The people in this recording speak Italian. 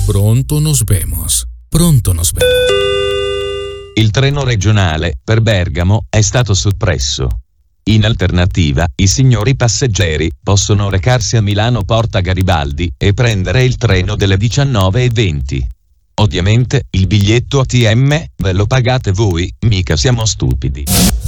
Pronto nos vemos. Pronto nos vemos. Il treno regionale per Bergamo è stato soppresso. In alternativa, i signori passeggeri possono recarsi a Milano Porta Garibaldi e prendere il treno delle 19:20. Ovviamente, il biglietto ATM ve lo pagate voi, mica siamo stupidi.